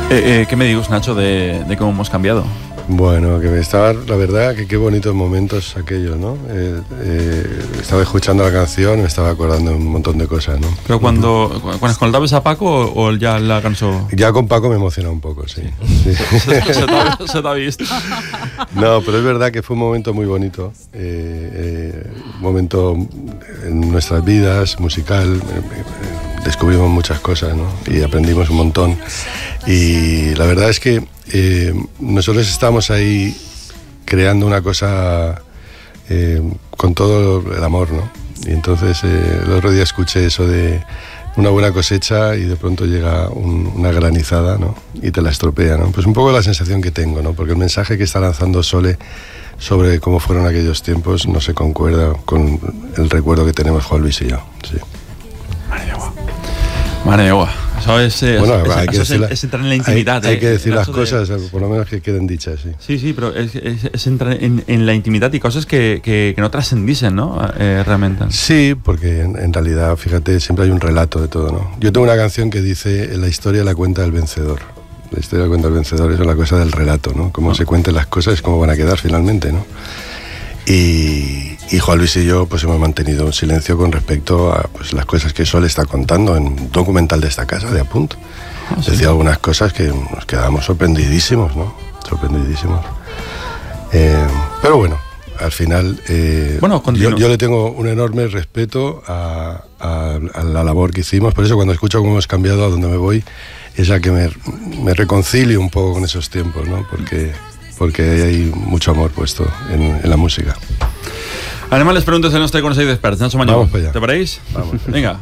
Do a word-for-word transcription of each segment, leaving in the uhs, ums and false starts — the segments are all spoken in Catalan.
Eh, eh, ¿Qué me dices, Nacho, de, de cómo hemos cambiado? Bueno, que me estaba, la verdad, que qué bonitos momentos aquellos, ¿no? Eh, eh, estaba escuchando la canción y me estaba acordando de un montón de cosas, ¿no? Pero cuando, uh-huh. cuando escoltabas a Paco o, o ya la cançó? Ya con Paco me emociona un poco, sí. sí. se t'ha vist. No, pero es verdad que fue un momento muy bonito, eh, eh, un momento en nuestras vidas, musical, eh, eh, descubrimos muchas cosas, ¿no? Y aprendimos un montón. Y la verdad es que eh, nosotros estamos ahí creando una cosa eh, con todo el amor, ¿no? Y entonces eh, el otro día escuché eso de una buena cosecha y de pronto llega un, una granizada, ¿no? Y te la estropea, ¿no? Pues un poco la sensación que tengo, ¿no? Porque el mensaje que está lanzando Sole sobre cómo fueron aquellos tiempos no se concuerda con el recuerdo que tenemos Juan Luis y yo, sí. Mare meva. Mare meva. Eso es, eh, bueno, es, hay que es, decir, es entrar en la intimidad. Hay, eh, hay que decir las cosas, de... por lo menos que queden dichas, sí. Sí, sí, pero es, es, es entrar en, en la intimidad y cosas que, que, que no trascendisen, ¿no? Eh, realmente. Sí, porque en, en realidad, fíjate, siempre hay un relato de todo, ¿no? Yo tengo una canción que dice, la historia la cuenta el vencedor. La historia la cuenta el vencedor, eso es la cosa del relato, ¿no? Cómo oh. se cuenten las cosas, cómo van a quedar finalmente, ¿no? Y, y Juan Luis y yo pues hemos mantenido un silencio con respecto a pues, las cosas que Sol está contando en un documental de esta casa, de Apunt. Oh, sí. Decía algunas cosas que nos quedamos sorprendidísimos, ¿no? Sorprendidísimos. Eh, pero bueno, al final eh, bueno, yo, yo le tengo un enorme respeto a, a, a la labor que hicimos. Por eso cuando escucho cómo hemos cambiado, a donde me voy, es a que me, me reconcilio un poco con esos tiempos, ¿no? Porque... porque hay mucho amor puesto en, en la música. Anem a les preguntes del nostre Consell d'Experts. Nacho Mañó, vamos para allá. ¿te pareix? Vamos. Vinga.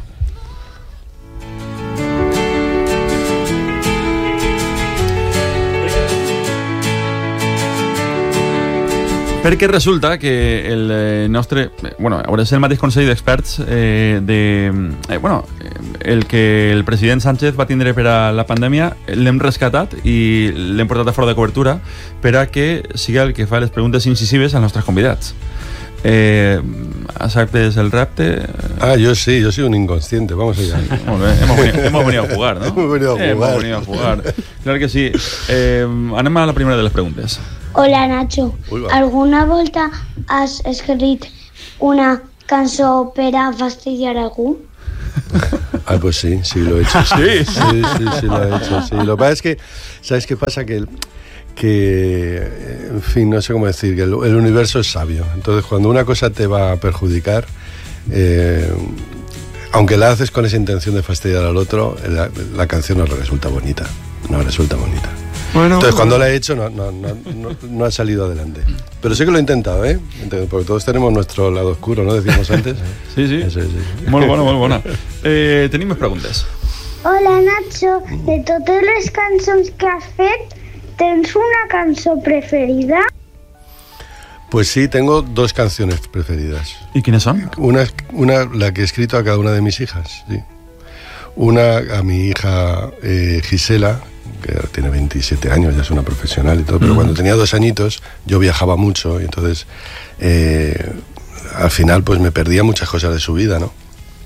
Perquè resulta que el nostre... Bueno, haurà de ser el mateix Consell d'Experts eh, de... Eh, bueno, el que el president Sánchez va tindre per a la pandèmia, l'hem rescatat i l'hem portat a fora de cobertura per a que sigui el que fa les preguntes incisives als nostres convidats. Eh, ¿Aceptes el repte? Ah, yo sí, yo soy un inconsciente, vamos allá. Molt bé, hemos venido, hemos venido a jugar, ¿no? hemos venido a jugar. Hemos venido a jugar. Claro que sí. Eh, anem a la primera de les preguntes. Hola, Nacho. ¿Alguna volta has escrit una cançó per a fastidiar a algú? Ah, pues sí, sí lo he hecho. Sí, sí, sí, sí lo he hecho. Sí. Lo que pasa es que, ¿sabes qué pasa? Que, que en fin, no sé cómo decir, que el, el universo es sabio. Entonces, cuando una cosa te va a perjudicar, eh, aunque la haces con esa intención de fastidiar al otro, la, la canción no resulta bonita. No resulta bonita. Bueno, entonces cuando la he hecho no, no, no, no, no ha salido adelante. Pero sé que lo he intentado, ¿eh? Porque todos tenemos nuestro lado oscuro, ¿no? Decíamos antes. Sí, sí. Eso, sí. Molt bona, molt bona. Eh, tenim més preguntes. Hola, Nacho. De totes les cançons que has fet, ¿tens una cançó preferida? Pues sí, tengo dos canciones preferidas. ¿Y quiénes son? Una, una la que he escrito a cada una de mis hijas, sí. Una a mi hija eh, Gisela, que tiene veintisiete años, ya es una profesional y todo, pero mm. cuando tenía dos añitos yo viajaba mucho y entonces eh, al final pues me perdía muchas cosas de su vida, ¿no?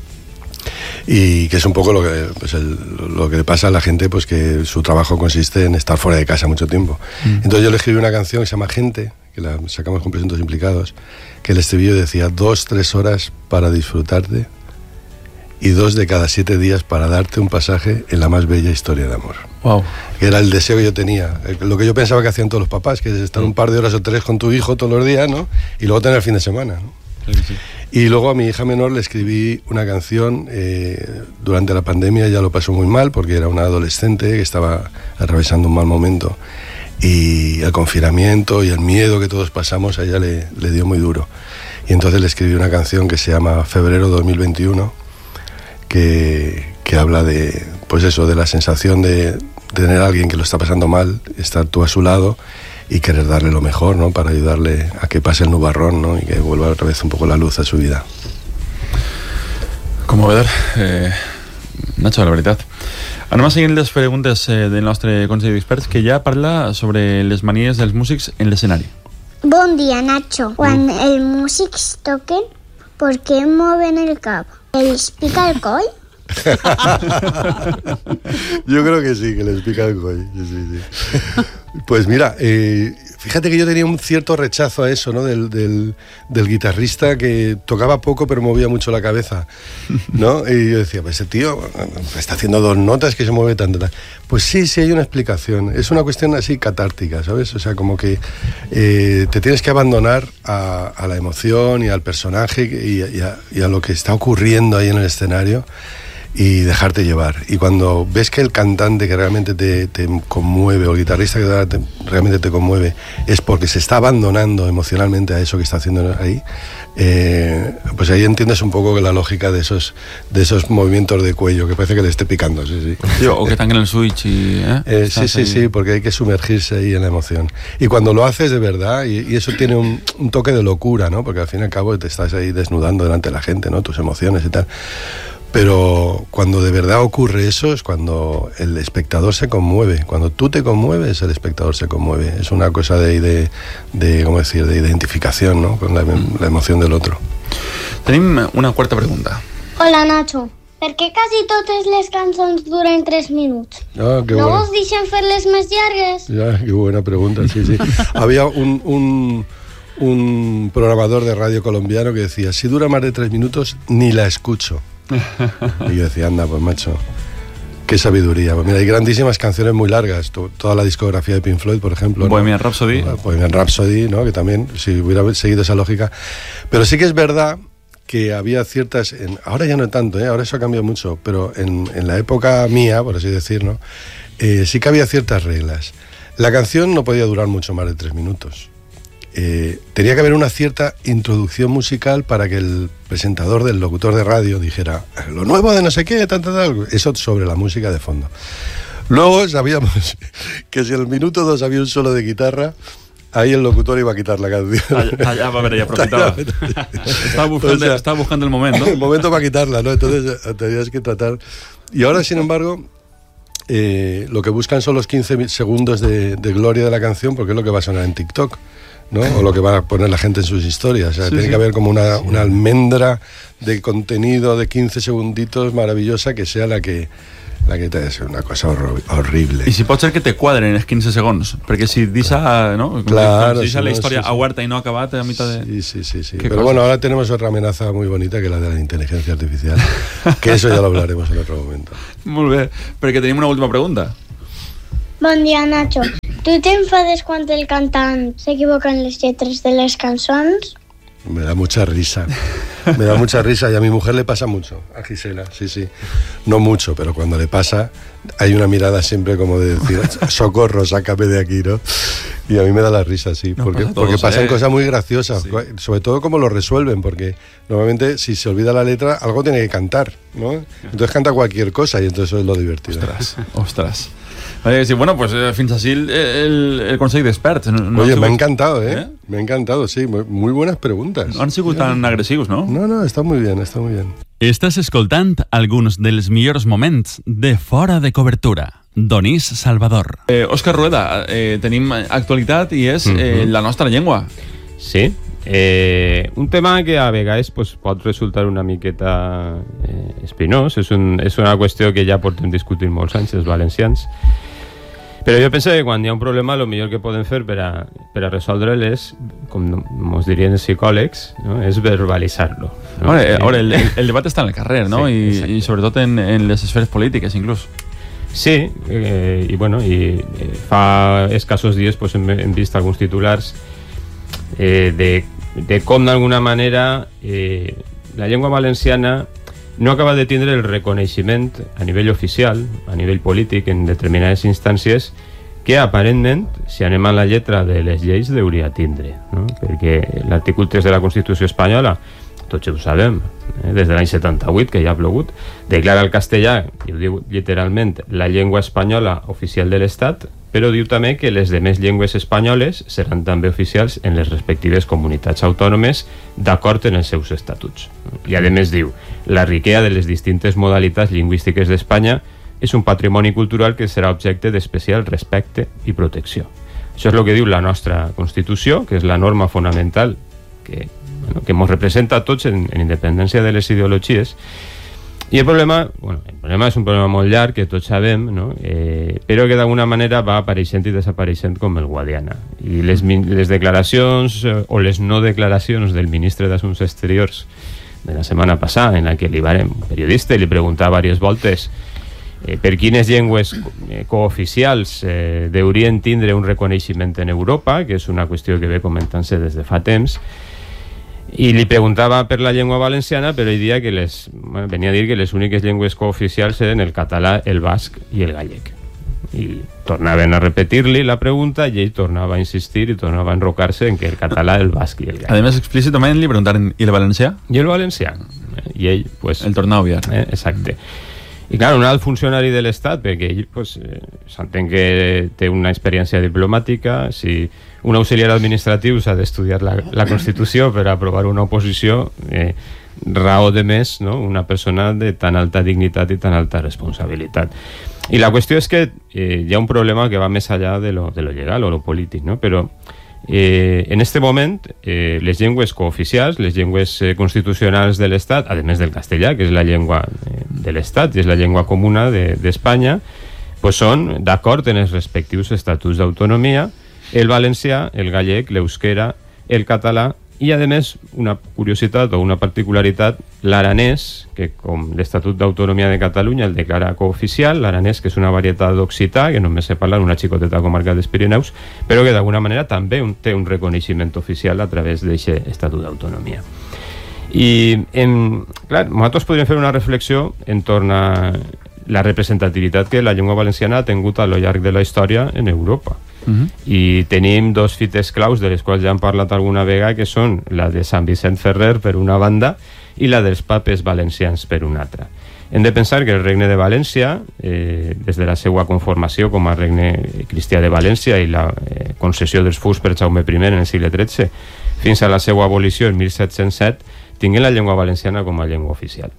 Y que es un poco lo que, pues el, lo que le pasa a la gente, pues que su trabajo consiste en estar fuera de casa mucho tiempo. Mm. Entonces yo le escribí una canción que se llama Gente, que la sacamos con Presuntos Implicados, que el estribillo decía dos, tres horas para disfrutarte y dos de cada siete días para darte un pasaje en la más bella historia de amor. Wow. Que era el deseo que yo tenía, lo que yo pensaba que hacían todos los papás, que es estar un par de horas o tres con tu hijo todos los días, ¿no? Y luego tener el fin de semana, ¿no? Sí, sí. Y luego a mi hija menor le escribí una canción eh, durante la pandemia. Ella lo pasó muy mal porque era una adolescente que estaba atravesando un mal momento y el confinamiento y el miedo que todos pasamos a ella le, le dio muy duro. Y entonces le escribí una canción que se llama Febrero dos mil veintiuno, que, que habla de, pues eso, de la sensación de, de tener a alguien que lo está pasando mal, estar tú a su lado y querer darle lo mejor, ¿no? Para ayudarle a que pase el nubarrón, ¿no? Y que vuelva otra vez un poco la luz a su vida. Conmovedor, eh, Nacho, la veritat. Anem a seguir les preguntes eh, del nostre Consell d'Experts, que ja parla sobre les manies dels músics en l'escenari. Bon dia, Nacho. Quan mm. els músics toquen, ¿por qué mueven el cap? ¿Els pica el coll? Yo creo que sí, que les pica el cuello. Sí, sí. Pues mira, eh, fíjate que yo tenía un cierto rechazo a eso, ¿no? Del, del, del guitarrista que tocaba poco pero movía mucho la cabeza, ¿no? Y yo decía, pues ese tío está haciendo dos notas que se mueve tanto. Pues sí, sí hay una explicación. Es una cuestión así catártica, ¿sabes? O sea, como que eh, te tienes que abandonar a, a la emoción y al personaje y, y, a, y a lo que está ocurriendo ahí en el escenario y dejarte llevar. Y cuando ves que el cantante que realmente te, te conmueve o el guitarrista que te, realmente te conmueve es porque se está abandonando emocionalmente a eso que está haciendo ahí, eh, pues ahí entiendes un poco la lógica de esos de esos movimientos de cuello que parece que le esté picando. Sí, sí. Sí, o que están en el switch y... ¿eh? Eh, sí, sí, ahí. Sí, porque hay que sumergirse ahí en la emoción. Y cuando lo haces de verdad, y, y eso tiene un, un toque de locura, ¿no? Porque al fin y al cabo te estás ahí desnudando delante de la gente, ¿no? Tus emociones y tal. Pero cuando de verdad ocurre eso es cuando el espectador se conmueve. Cuando tú te conmueves, el espectador se conmueve. Es una cosa de, de, de ¿cómo decir?, de identificación, ¿no? Con la, la emoción del otro. Tenim una quarta pregunta. Hola, Nacho. Per què quasi totes les cançons duren tres minuts? Ah, no bueno. vos deixen fer-les més llargues? Ya, qué buena pregunta, sí, sí. Había un... un un programador de radio colombiano que decía, si dura más de tres minutos, ni la escucho. Y yo decía, anda, pues macho, qué sabiduría. Pues mira, hay grandísimas canciones muy largas. Toda la discografía de Pink Floyd, por ejemplo, ¿no? Bohemian Rhapsody. Bohemian Rhapsody, ¿no? Que también, si hubiera seguido esa lógica. Pero sí que es verdad que había ciertas... En, ahora ya no tanto, ¿eh? Ahora eso ha cambiado mucho, pero en, en la época mía, por así decirlo, eh, sí que había ciertas reglas. La canción no podía durar mucho más de tres minutos. Eh, tenía que haber una cierta introducción musical para que el presentador del locutor de radio dijera lo nuevo de no sé qué, tal, tal, tal, eso sobre la música de fondo. Luego sabíamos que si en el minuto dos había un solo de guitarra, ahí el locutor iba a quitar la canción. Allá, allá va a ver, ya aprofitaba. estaba, buscando, o sea, estaba buscando el momento. El momento para quitarla, ¿no? Entonces tenías que tratar. Y ahora, sin embargo, eh, lo que buscan son los quince segundos de, de gloria de la canción, porque es lo que va a sonar en TikTok, ¿no? O lo que va a poner la gente en sus historias. O sea, sí, tiene sí. que haber como una, sí. una almendra de contenido de quince segunditos maravillosa que sea la que la que te és una cosa hor horrible. I si pot ser que te quadren els quinze segons, perquè si deixa, ¿no? Claro, si deixa si la no, història sí, sí. aguarta i no ha acabat a mitad de... Sí, sí, sí, sí. Pero cosas? Bueno, ahora tenemos otra amenaza muy bonita que la de la inteligencia artificial, que eso ya lo hablaremos en otro momento. Molt bé, perquè tenim una última pregunta. Bon dia, Nacho. Tu t'enfades quan el cantant s'equivoca en les lletres de les cançons? Me da mucha risa. Me da mucha risa y a mi mujer le pasa mucho, a Gisela, sí, sí. No mucho, pero cuando le pasa hay una mirada siempre como de decir, socorro, sácame de aquí, ¿no? Y a mí me da la risa, sí, no porque, pasa porque todos, pasan eh. cosas muy graciosas, sí. sobre todo cómo lo resuelven, porque normalmente si se olvida la letra, algo tiene que cantar, ¿no? Entonces canta cualquier cosa y entonces eso es lo divertido. Ostras, ostras. Vale, sí, bueno, pues eh, fins així el, el, el Consell d'Experts. No, no Oye, sigut... me ha encantado, ¿eh? ¿eh? Me ha encantado, sí, muy, muy buenas preguntas. No han sigut tan agressius, no? No, no, está muy bien, está muy bien. Estàs escoltant alguns dels millors moments de Fora de Cobertura. Donís Salvador. Eh, Òscar Rueda, eh, tenim actualitat i és eh, la nostra llengua. Sí, eh, un tema que a vegades pues, pot resultar una miqueta eh, espinós, és, un, és una qüestió que ja portem discutint molts anys els valencians, però jo penso que quan hi ha un problema el millor que podem fer per a, per a resoldre'l és, com ens dirien els psicòlegs, no? És verbalitzar-lo, no? Ahora, eh, ahora el, el, el debat està en el carrer, ¿no? Sí, I, i sobretot en, en les esferes polítiques inclús. Sí, eh, i bueno, i eh, fa escassos dies pues, hem, hem vist alguns titulars eh, de, de com d'alguna manera eh, la llengua valenciana no acaba de tindre el reconeixement a nivell oficial, a nivell polític en determinades instàncies que aparentment, si anem a la lletra de les lleis, hauria tindre, no? Perquè l'article tres de la Constitució espanyola, tots ho sabem, eh, des de l'any setanta-vuit, que ja ha plogut, declara el castellà, i ho diu literalment, la llengua espanyola oficial de l'Estat, però diu també que les demés llengües espanyoles seran també oficials en les respectives comunitats autònomes d'acord en els seus estatuts. I a més diu, la riquesa de les distintes modalitats lingüístiques d'Espanya és un patrimoni cultural que serà objecte d'especial respecte i protecció. Això és el que diu la nostra Constitució, que és la norma fonamental que, bueno, que ens representa a tots en, en independència de les ideologies. I el problema, bueno, el problema és un problema molt llarg, que tots sabem, no? eh, però que d'alguna manera va apareixent i desapareixent com el Guadiana. I les, les declaracions eh, o les no declaracions del ministre d'Assumptes Exteriors de la setmana passada, en la que li va un periodista i li preguntava diverses voltes eh, per quines llengües eh, cooficials eh, deurien tindre un reconeixement en Europa, que és una qüestió que ve comentant-se des de fa temps, i li preguntava per la llengua valenciana, però ell dia que les, bueno, venia a dir que les úniques llengües cooficials eren el català, el basc i el gallec. I tornaven a repetir-li la pregunta i ell tornava a insistir i tornava a enrocar-se en que el català, el basc i el gallec. Además, explícitament li preguntaren, ¿y el valencià? I el valencià. I ell, pues... El tornava a obviar. Eh, exacte. I clar, un alt funcionari de l'Estat, perquè ell pues, eh, s'entén que té una experiència diplomàtica, si un auxiliar administratiu s'ha d'estudiar la, la Constitució per aprovar una oposició, eh, raó de més, no? Una persona de tan alta dignitat i tan alta responsabilitat. I la qüestió és que eh, hi ha un problema que va més allà de lo, de lo legal o lo polític, no? Però eh, en este moment eh, les llengües cooficials, les llengües eh, constitucionals de l'Estat, a més del castellà, que és la llengua eh, de l'Estat i és la llengua comuna d'Espanya, de, pues són d'acord en els respectius estatuts d'autonomia, el valencià, el gallec, l'euskera, el català i, a més, una curiositat o una particularitat, l'aranès, que com l'Estatut d'Autonomia de Catalunya el declara cooficial, l'aranès, que és una varietat d'occità, que només se parla en una xicoteta comarca dels Pirineus, però que d'alguna manera també un, té un reconeixement oficial a través d'aquest Estatut d'Autonomia. I, en, clar, nosaltres podríem fer una reflexió entorn a la representativitat que la llengua valenciana ha tingut a lo llarg de la història en Europa. Uh-huh. I tenim dos fites claus de les quals ja hem parlat alguna vegada, que són la de Sant Vicent Ferrer per una banda i la dels papes valencians per una altra. Hem de pensar que el Regne de València, eh, des de la seva conformació com a Regne Cristià de València i la eh, concessió dels furs per Jaume I en el segle tretze, fins a la seva abolició en mil set-cents set, tinguin la llengua valenciana com a llengua oficial.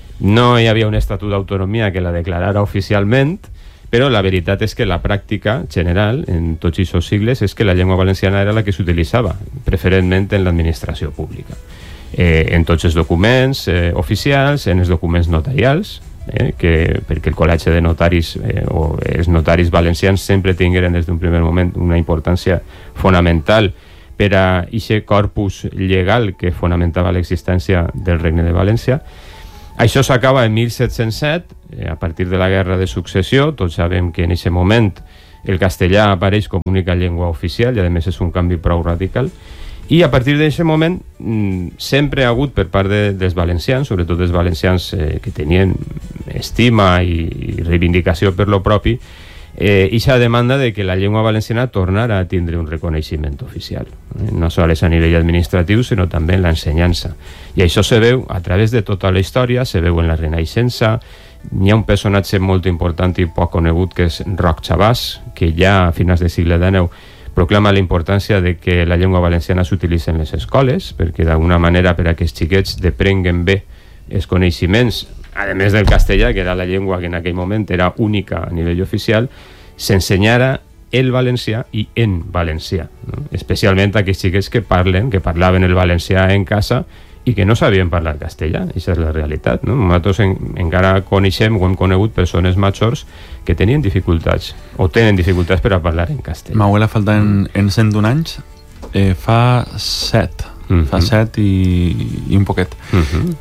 No hi havia un estatut d'autonomia que la declarara oficialment, però la veritat és que la pràctica general en tots aquests sigles és que la llengua valenciana era la que s'utilitzava preferentment en l'administració pública, eh, en tots els documents eh, oficials, en els documents notarials, eh, que, perquè el col·legi de notaris eh, o els notaris valencians sempre tingueren des d'un primer moment una importància fonamental per a aquest corpus legal que fonamentava l'existència del Regne de València. Això s'acaba en mil set-cents set, eh, a partir de la Guerra de Successió. Tots sabem que en aquest moment el castellà apareix com única llengua oficial i a més és un canvi prou radical. I a partir d'aquest moment mm, sempre ha hagut per part de, dels valencians, sobretot dels valencians eh, que tenien estima i, i reivindicació per lo propi, eh, ixa demanda de que la llengua valenciana tornara a tindre un reconeixement oficial, eh? No sols a nivell administratiu sinó també en l'ensenyança, i això se veu a través de tota la història, se veu en la Renaixença. N'hi ha un personatge molt important i poc conegut que és Roc Chabàs, que ja a finals del segle dinou proclama la importància de que la llengua valenciana s'utilitzi en les escoles, perquè d'alguna manera per a que els xiquets deprenguen bé els coneixements, a més del castellà, que era la llengua que en aquell moment era única a nivell oficial, s'ensenyara el valencià i en valencià, no? Especialment aquells xiquets que parlen, que parlaven el valencià en casa i que no sabien parlar castellà. Això és la realitat, no? Nosaltres en, encara coneixem o hem conegut persones majors que tenien dificultats o tenen dificultats per a parlar en castellà. M'abuela falten en cent un anys, eh, fa set, mm-hmm. fa set i, i un poquet. Mm-hmm.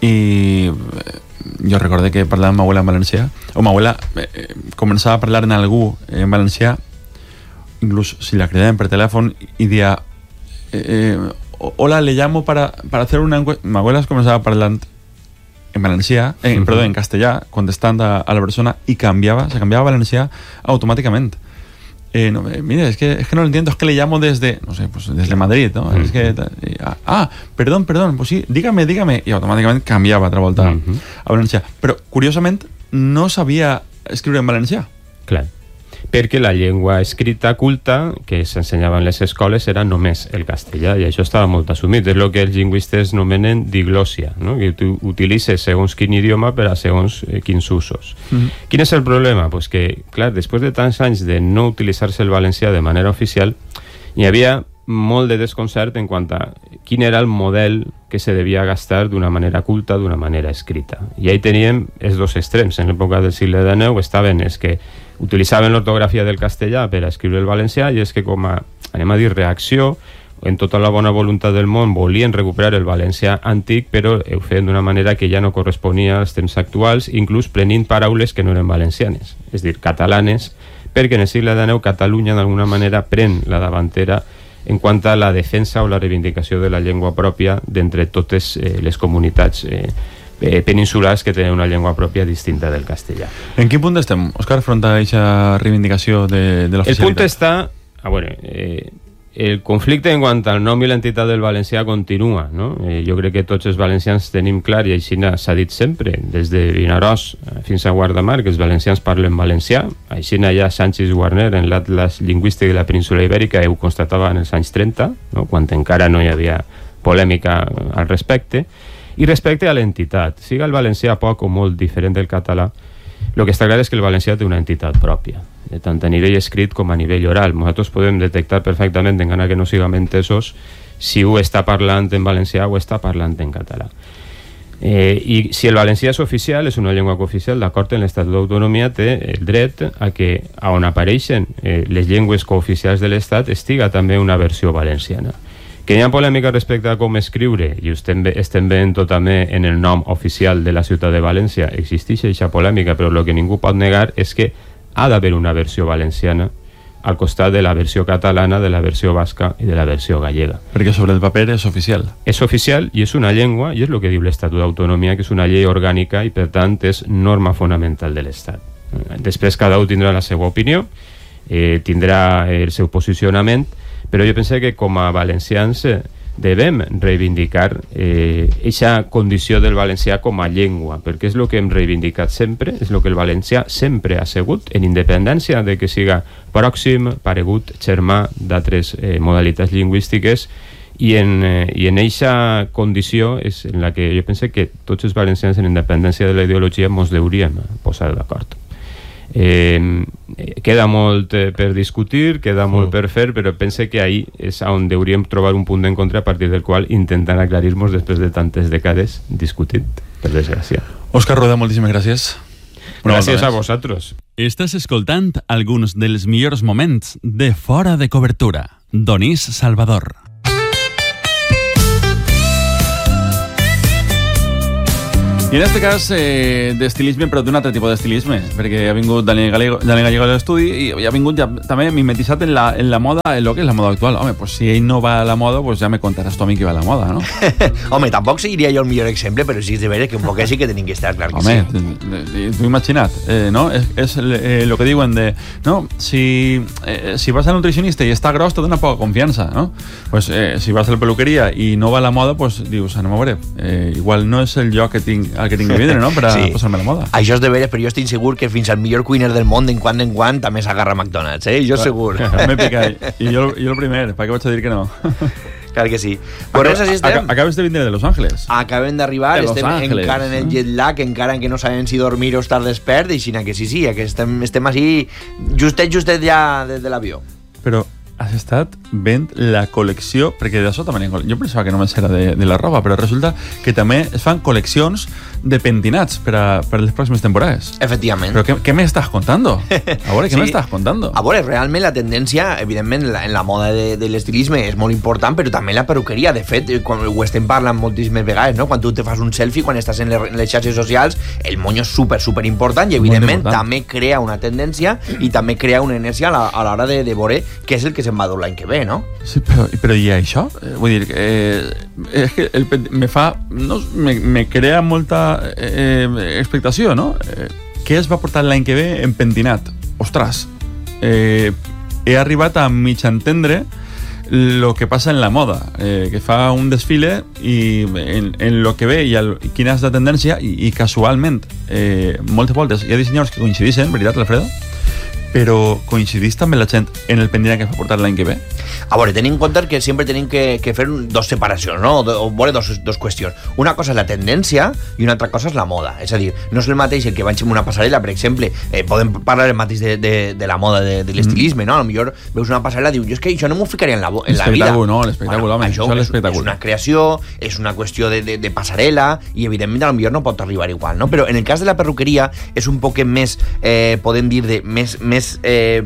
I jo recordo que parlava amb ma abuela en valencià, o ma abuela eh, començava a parlar en algú en valencià, inclús si la cridàvem per telèfon i dia eh, eh, hola, le llamo para, para hacer una encuesta. Ma abuela començava parlant en valencià, eh, uh-huh. perdó, en castellà, contestant a, a la persona, i cambiava, se cambiava a valencià automàticament. Eh, no, eh, mire, es que, es que no lo entiendo, es que le llamo desde, no sé, pues desde Madrid, ¿no? Uh-huh. Es que, eh, ah, perdón, perdón, pues sí, dígame, dígame, i automàticament canviava altra volta uh-huh. a valencià. Però, curiosament, no sabia escriure en valencià. Clar, perquè la llengua escrita culta que s'ensenyava en les escoles era només el castellà, i això estava molt assumit. És el que els lingüistes nomenen diglòssia, no? Que tu utilitzes segons quin idioma per a segons eh, quins usos. Mm-hmm. Quin és el problema? Pues que, clar, després de tants anys de no utilitzar-se el valencià de manera oficial, hi havia molt de desconcert en quant a quin era el model que se devia gastar d'una manera culta, d'una manera escrita. I ahí teníem els dos extrems. En l'època del segle dinou estaven els que utilitzaven l'ortografia del castellà per a escriure el valencià i els que, com a, anem a dir, reacció, en tota la bona voluntat del món, volien recuperar el valencià antic, però ho feien d'una manera que ja no corresponia als temps actuals, inclús prenint paraules que no eren valencianes, és a dir, catalanes, perquè en el segle dinou Catalunya d'alguna manera pren la davantera en quant a la defensa o la reivindicació de la llengua pròpia d'entre totes eh, les comunitats eh, eh, peninsulars que tenen una llengua pròpia distinta del castellà. En quin punt estem, Òscar, front a aquesta reivindicació de, de l'oficialitat? El punt està... Ah, bueno, eh, el conflicte en quant al nom i l'entitat del valencià continua, no? Eh, jo crec que tots els valencians tenim clar, i així s'ha dit sempre, des de Vinaròs fins a Guardamar, que els valencians parlen valencià. Així allà Sánchez Warner, en l'Atlas Lingüístic de la Península Ibèrica, ho constatava en els anys trenta, no? Quan encara no hi havia polèmica al respecte. I respecte a l'entitat, siga el valencià poc o molt diferent del català, el que està clar és que el valencià té una entitat pròpia, tant a nivell escrit com a nivell oral. Nosaltres podem detectar perfectament, encara que no siguem entesos, si ho està parlant en valencià o està parlant en català. Eh, I si el valencià és oficial, és una llengua cooficial, d'acord en l'Estatut d'Autonomia, té el dret a que, on apareixen eh, les llengües cooficials de l'Estat, estiga també una versió valenciana. Que hi ha polèmica respecte a com escriure, i ho estem, estem veient tot també en el nom oficial de la ciutat de València, existeix aquesta polèmica, però el que ningú pot negar és que ha d'haver una versió valenciana al costat de la versió catalana, de la versió basca i de la versió gallega. Perquè sobre el paper és oficial. És oficial i és una llengua, i és el que diu l'Estatut d'Autonomia, que és una llei orgànica i per tant és norma fonamental de l'Estat. Després cada un tindrà la seva opinió, eh, tindrà el seu posicionament, però jo penso que com a valencians eh, devem reivindicar aquesta eh, condició del valencià com a llengua, perquè és el que hem reivindicat sempre, és el que el valencià sempre ha sigut, en independència de que siga pròxim, paregut, germà d'altres eh, modalitats lingüístiques, i en eh, i en aquesta condició és en la que jo penso que tots els valencians, en independència de la ideologia, ens hauríem posar d'acord. Eh, queda molt eh, per discutir, queda molt mm. per fer, però pense que ahí és on hauríem trobar un punt d'encontre a partir del qual intentar aclarir-nos després de tantes dècades discutint, per desgràcia. Òscar Roda, moltíssimes gràcies. Gràcies a vosaltres. Estàs escoltant alguns dels millors moments de Fora de Cobertura. Donís Salvador. I en aquest cas, eh, d'estilisme, però d'un altre tipus d'estilisme, perquè ha vingut Daniel Gallego, Daniel Gallego a l'estudi i ha vingut ja també mimetitzat en la, en la moda, en el que és la moda actual. Home, pues si ell no va a la moda, pues ja me contaràs tu a mi que va a la moda, no? Home, tampoc seguiria jo el millor exemple, però sí és de veure que un poc sí que tenim que estar, clar que Home, sí. Home, t'ho he imaginat, eh, no? És, és eh, lo que diuen de, no, si, eh, si vas al nutricionista i està gros, te dona poca confiança, no? Pues eh, si vas a la peluqueria i no va a la moda, pues dius, anem a veure, eh, igual no és el lloc que tinc el que tinc que vindre, no?, per a sí. posar-me la moda. Això és de veres, però jo estic segur que fins al millor cuiner del món, d'en quant en quant, també s'agarra a McDonald's, eh? Jo segur. M'he picat. I jo, jo el primer, per què vaig a dir que no? Clar que sí. Però res, així estem. Acabes de vindre de Los Ángeles. Acabem d'arribar, estem Ángeles, encara en el jet lag, encara que no sabem si dormir o estar despert, i així que sí, sí, que estem, estem així justet, justet ja des de l'avió. Però has estat vent la col·lecció, perquè d'això també jo pensava que només era de, de la roba, però resulta que també es fan col·leccions de pentinats per a, per a les pròximes temporades. Efectivament. Però què, què m'estàs contando? A veure, què sí. m'estàs contando? A veure, realment la tendència, evidentment, la, en la moda de, de l'estilisme és molt important, però també la perruqueria. De fet, quan ho estem parlant moltíssimes vegades, no? Quan tu te fas un selfie, quan estàs en les, en les xarxes socials, el monyo és super, super important i, evidentment, important. També crea una tendència i també crea una inèrcia a l'hora de, de veure què és el que se'n va dur l'any que ve, no? Sí, però, però hi ha això? Eh, vull dir, eh, és que el, me fa... No, me, me crea molta eh, expectació, no? Eh, què es va portar l'any que ve en pentinat? Ostres, eh, he arribat a mig entendre lo que passa en la moda, eh, que fa un desfile i en, en lo que ve i el, quina és la tendència i, i casualment eh, moltes voltes hi ha dissenyadors que coincideixen, veritat, Alfredo? però coincidís també la gent en el pendent que es va portar l'any que ve? A veure, tenim en compte que sempre tenim que, que fer dos separacions, no? O, o veure dos, dos qüestions. Una cosa és la tendència i una altra cosa és la moda. És a dir, no és el mateix el que vaig en una passarel·la, per exemple, eh, podem parlar el mateix de, de, de la moda, de, de l'estilisme, no? A lo millor veus una passarel·la i dius, jo és que això no m'ho ficaria en la, en la vida. No, l'espectacle, bueno, home, això, això és és, és una creació, és una qüestió de, de, de passarel·la i evidentment a lo millor no pot arribar igual, no? Però en el cas de la perruqueria és un poc més, eh, podem dir, de més, més eh,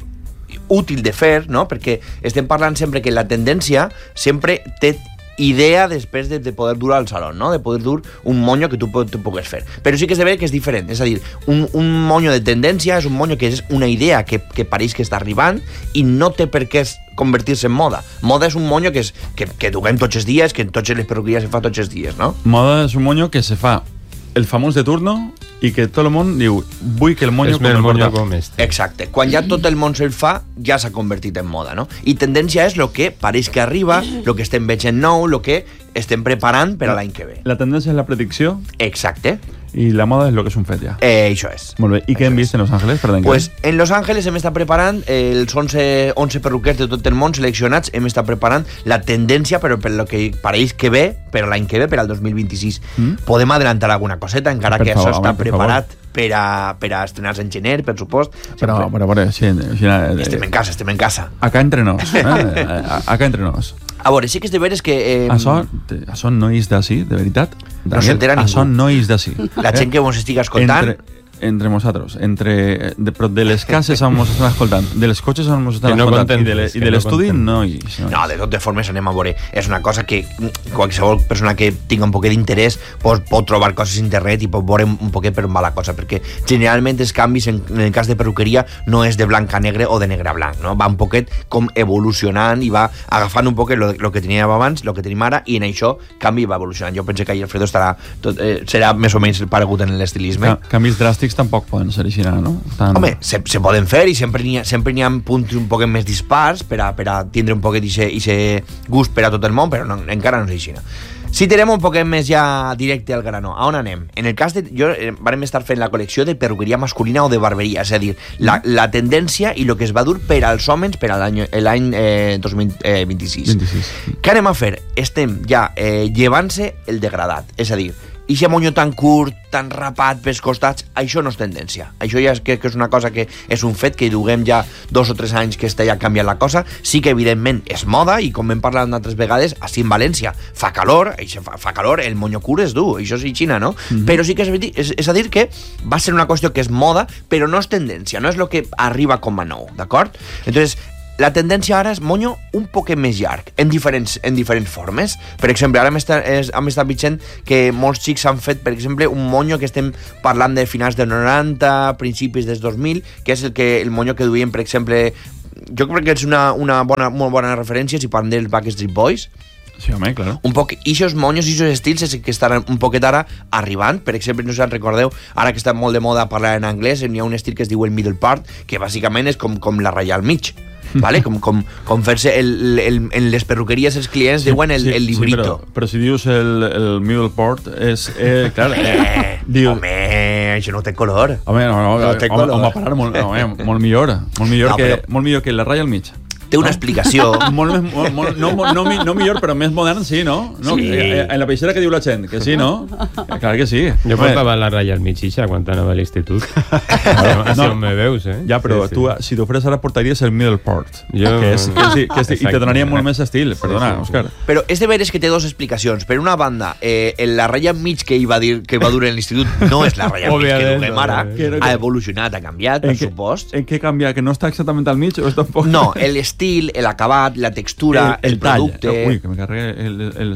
útil de fer, no? Perquè estem parlant sempre que la tendència sempre té idea després de, de poder dur al saló, no? De poder dur un monyo que tu te pugues fer. Però sí que és de veure que és diferent, és a dir, un, un monyo de tendència és un monyo que és una idea que, que pareix que està arribant i no té per què convertir-se en moda. Moda és un monyo que, és, que, que duguem tots els dies, que en totes les perruqueries se fa tots els dies, no? Moda és un monyo que se fa el famós de turno i que tot el món diu, vull que el monyo com el monyo com este. Exacte. Quan ja tot el món se'l fa, ja s'ha convertit en moda, no? I tendència és el que pareix que arriba, el que estem veient nou, el que estem preparant per a l'any que ve. La tendència és la predicció. Exacte. I la moda és el que és un fet ja. Eh, això és. Molt bé. I què hem vist en Los Ángeles? Perdó, pues en Los Ángeles hem estat preparant els onze, onze perruquers de tot el món seleccionats, hem estat preparant la tendència, però per lo que pareix que ve, per l'any que ve, per al dos mil vint-i-sis. Mm? Podem adelantar alguna coseta, encara per que favor, això està home, preparat per a, per a estrenar-se en gener, per supost. Però, però, però, sí, sí, eh, estem en casa, estem en casa. Acá entre nos. Eh? Acá entre nos. A veure, sí que és de veres que... Eh, això, això no és d'ací, de veritat? No s'entera ningú. Això no és d'ací. La gent que ens estigui escoltant... Entre, entre nosaltres, entre de, de les cases on ens estan escoltant, de les cotxes on ens estan no escoltant i de, le, i de l'estudi no hi és. No, de totes formes anem a veure. És una cosa que qualsevol persona que tinga un poquet d'interès pot, pot trobar coses a internet i pot veure un poquet per on va la cosa, perquè generalment els canvis en, en el cas de perruqueria no és de blanc a negre o de negre a blanc, no? Va un poquet com evolucionant i va agafant un poquet el que teníem abans, el que tenim ara, i en això canvi i va evolucionant. Jo penso que ahir Alfredo estarà tot, eh, serà més o menys paregut en l'estilisme. Ca canvis dràstics tampoc poden ser així, no? Tan... Home, se, se poden fer i sempre n'hi ha, sempre n'hi ha punts un poc més dispars per a, per a tindre un poquet d'aquest gust per a tot el món, però no, encara no és així. Si tenim un poquet més ja directe al grano, a on anem? En el cas de... Jo eh, vam estar fent la col·lecció de perruqueria masculina o de barberia, és a dir, la, la tendència i el que es va dur per als homes per a l'any eh, dos mil vint-i-sis. vint-i-sis. Què anem a fer? Estem ja eh, llevant-se el degradat, és a dir, i aquest monyo tan curt, tan rapat pels costats, això no és tendència. Això ja és, que, que és una cosa que és un fet que duguem ja dos o tres anys que està ja canviant la cosa. Sí que evidentment és moda i com hem parlat altres vegades, així en València fa calor, fa, fa calor, el monyo curt és dur, això és Xina, no? Mm-hmm. Però sí que és, és, és a dir que va ser una qüestió que és moda, però no és tendència, no és el que arriba com a nou, d'acord? Entonces, la tendència ara és monyo un poquet més llarg, en diferents, en diferents formes. Per exemple, ara hem estat, hem estat veient que molts xics han fet, per exemple, un monyo que estem parlant de finals dels noranta, principis dels dos mil, que és el, que, el monyo que duien, per exemple, jo crec que és una, una bona, molt bona referència si parlem dels Backstreet Boys. Sí, home, claro. Un poc, ixos monyos, ixos estils és que estan un poquet ara arribant. Per exemple, no sé si en recordeu, ara que està molt de moda parlar en anglès, n'hi ha un estil que es diu el middle part, que bàsicament és com, com la ratlla al mig. Vale? Com, com, com fer-se el, el, en les perruqueries els clients sí, diuen el, sí, el librito. Sí, però, però si dius el, el middle port és... Eh, clar, eh, diu... Home, això no té color. Home, no, no, no té home, color. home, parar, molt, home, molt millor. Molt millor, no, que, però... molt millor que la ratlla al mig. Té una explicació. molt, molt, molt, no, no, no millor, però més modern, sí, no? no sí. En la peixera que diu la gent, que sí, no? Clar que sí. Jo portava la ratlla al mig ixa quan anava a l'institut. Així no, on me veus, eh? Ja, però sí, tu, sí. si t'ofres ara portaries el middle port. Jo... Que és, que és, que és, i te donaria molt més estil, perdona, sí, sí, Òscar. Però és de veres que té dues explicacions. Per una banda, eh, la ratlla al mig que hi va dir que va dur en l'institut no és la ratlla al mig que duguem ara. Ha evolucionat, ha canviat, per supost. En què canvia? Que no està exactament al mig o és tampoc? No, l'estil, l'acabat, la textura, el, el, el producte... Tall. Ui, que me carregue el, el,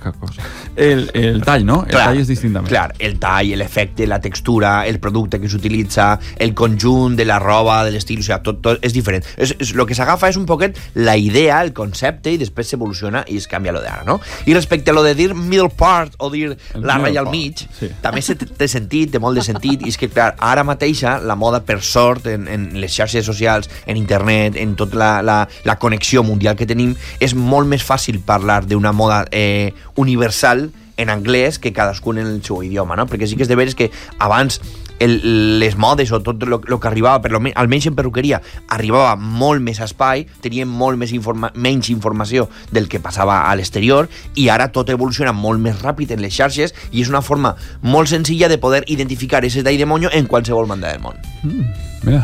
el, el tall, no? El clar, tall és distintament. Clar, el tall, l'efecte, la textura, el producte que s'utilitza, el conjunt de la roba, de l'estil, o sigui, tot, tot és diferent. És, és, lo que s'agafa és un poquet la idea, el concepte, i després s'evoluciona i es canvia lo d'ara, no? I respecte a lo de dir middle part o dir el la ratlla al mig, sí. També té sentit, té molt de sentit, i és que, clar, ara mateixa la moda, per sort, en, en les xarxes socials, en internet, en tota la, la, la connexió mundial que tenim, és molt més fàcil parlar d'una moda eh, universal en anglès que cadascun en el seu idioma, no? Perquè sí que és de veres que abans el, les modes o tot el que arribava, per lo, almenys en perruqueria, arribava molt més espai, teníem molt més informa menys informació del que passava a l'exterior, i ara tot evoluciona molt més ràpid en les xarxes i és una forma molt senzilla de poder identificar ese tall de monyo en qualsevol banda del món. Mm, mira.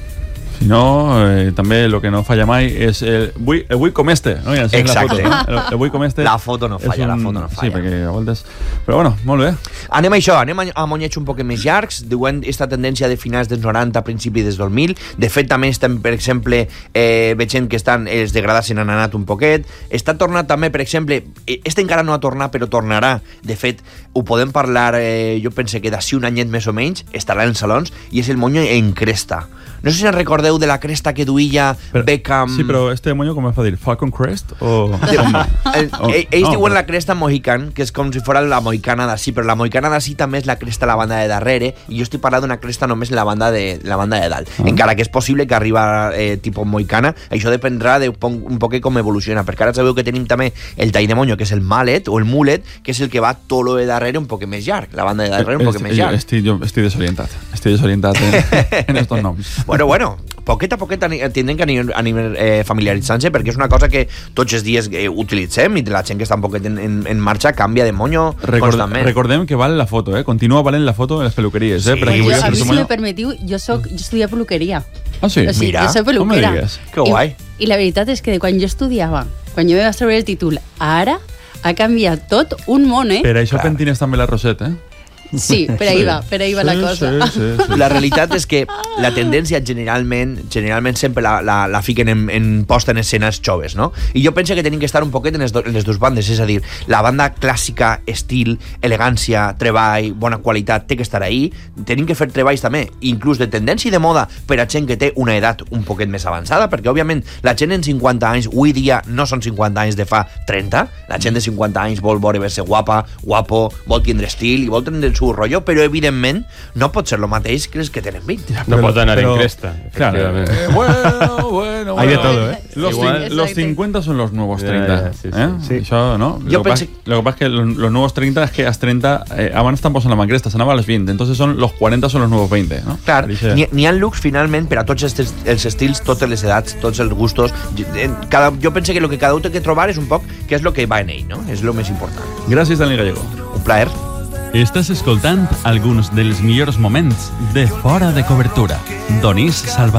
Si no, eh, també el que no falla mai és el vull, el vull com este, no? Ja exacte. La foto, no? el, el vull com este. La foto no falla, un... la foto no falla. Sí, perquè a voltes... Però bueno, molt bé. Anem a això, anem a monyets un poc més llargs, diuen esta tendència de finals dels noranta, principi dels dos mil. De fet, també estem, per exemple, eh, veient que estan, els degradats se n'han anat un poquet. Està tornat també, per exemple, este encara no ha tornat, però tornarà. De fet, ho podem parlar, eh, jo pense que d'ací un anyet més o menys, estarà en salons, i és el monyo en cresta. No sé si en recordeu de la cresta que duia però, Beckham... Sí, però este moño com es fa dir? Falcon Crest? O... De, el, oh, ells no, diuen però... la cresta Mohican, que és com si fos la mohicana d'ací, però la mohicana d'ací també és la cresta a la banda de darrere, i jo estic parlant d'una cresta només en la banda de, la banda de dalt. Ah. Encara que és possible que arriba eh, tipus mohicana, això dependrà de un, un poc com evoluciona, perquè ara sabeu que tenim també el tall de monyo, que és el mallet, o el mullet, que és el que va tot lo de darrere un poc més llarg, la banda de darrere un poc més llarg. Estic, jo estic desorientat, estic desorientat en, en estos noms. Bueno, bueno, poquet a poquet tindrem que anar eh, familiaritzant-se, perquè és una cosa que tots els dies eh, utilitzem i la gent que està un poquet en, en, en marxa canvia de monyo Record, constantment. Recordem que val la foto, eh? Continua valent la foto en les peluqueries. Eh? Sí. Per aquí jo, a mi, si me permetiu, jo, soc, jo estudia peluqueria. Ah, sí? O sigui, Mira, jo soc peluquera. Que guai. I, I la veritat és que quan jo estudiava, quan jo me vaig treure el títol, ara ha canviat tot un món, eh? Per això Clar. Pentines també la Roset, eh? Sí, per ahí sí. va, per ahí va sí, la cosa. Sí, sí, sí. La realitat és que la tendència generalment generalment sempre la, la, la fiquen en, en posta en escenes joves, no? I jo penso que tenim que estar un poquet en les, do, en les dues bandes, és a dir, la banda clàssica, estil, elegància, treball, bona qualitat, té que estar ahí. Tenim que fer treballs també, inclús de tendència i de moda, per a gent que té una edat un poquet més avançada, perquè òbviament la gent en cinquanta anys, avui dia no són cinquanta anys de fa trenta, la gent de cinquanta anys vol veure verse guapa, guapo, vol tindre estil i vol tindre el seu rotllo, però evidentment no pot ser el mateix que els que tenen vint. No pot anar pero, en cresta, efectivamente. Claro, eh, bueno, bueno, hay de todo, ¿eh? Los, Igual, los cincuenta son los nuevos treinta. Yeah, yeah, sí, sí, ¿eh? Sí. Això, no? Yo lo, pensé... que pasa, lo que pasa es que los, los nuevos treinta es que a treinta eh, abans tampoc són la cresta, s'anava a les vint, entonces son los cuarenta son los nuevos veinte, no? Clar, n'hi ha looks finalment per a tots els, els estils, totes les edats, tots els gustos. Cada, jo penso que el que cada un té que trobar és un poc què és el que va en ell, no? És el més important. Gràcies, Dani Gallego. Un plaer. Estàs escoltant alguns dels millors moments de Fora de Cobertura. Donís Salvador.